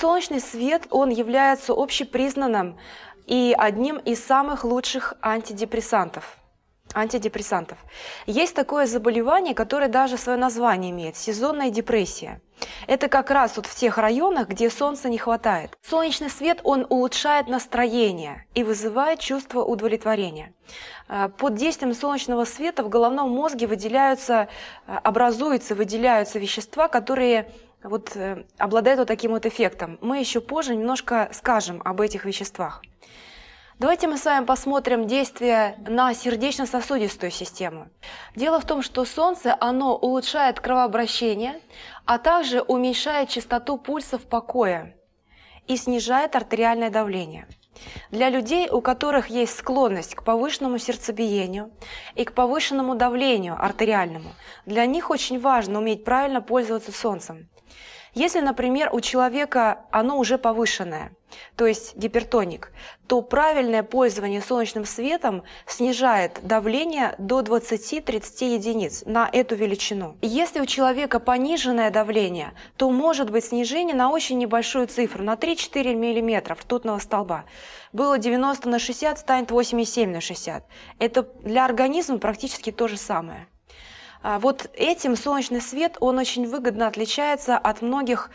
Солнечный свет, он является общепризнанным и одним из самых лучших антидепрессантов. Есть такое заболевание, которое даже свое название имеет – сезонная депрессия. Это как раз вот в тех районах, где солнца не хватает. Солнечный свет, он улучшает настроение и вызывает чувство удовлетворения. Под действием солнечного света в головном мозге выделяются вещества, которые обладают вот таким вот эффектом. Мы еще позже немножко скажем об этих веществах. Давайте мы с вами посмотрим действие на сердечно-сосудистую систему. Дело в том, что Солнце, оно улучшает кровообращение, а также уменьшает частоту пульса в покое и снижает артериальное давление. Для людей, у которых есть склонность к повышенному сердцебиению и к повышенному давлению артериальному, для них очень важно уметь правильно пользоваться Солнцем. Если, например, у человека оно уже повышенное, то есть гипертоник, то правильное пользование солнечным светом снижает давление до 20-30 единиц на эту величину. Если у человека пониженное давление, то может быть снижение на очень небольшую цифру, на 3-4 мм ртутного столба. Было 90/60, станет 87/60. Это для организма практически то же самое. Вот этим солнечный свет, он очень выгодно отличается от многих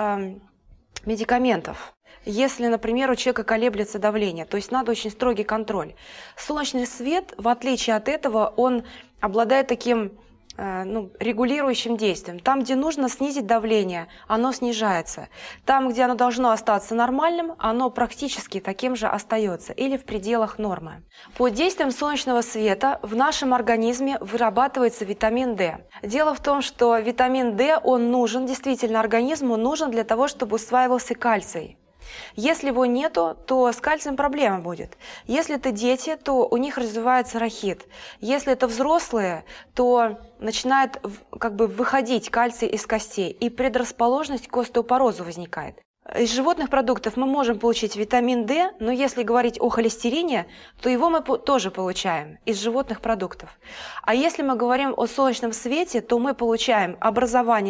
медикаментов. Если, например, у человека колеблется давление, то есть надо очень строгий контроль. Солнечный свет, в отличие от этого, он обладает таким регулирующим действием. Там, где нужно снизить давление, оно снижается. Там, где оно должно остаться нормальным, оно практически таким же остается или в пределах нормы. Под действием солнечного света в нашем организме вырабатывается витамин D. Дело в том, что витамин D, он нужен, действительно, организму нужен для того, чтобы усваивался кальций. Если его нету, то с кальцием проблема будет. Если это дети, то у них развивается рахит. Если это взрослые, то начинает выходить кальций из костей, и предрасположенность к остеопорозу возникает. Из животных продуктов мы можем получить витамин D, но если говорить о холестерине, то его мы тоже получаем из животных продуктов. А если мы говорим о солнечном свете, то мы получаем образование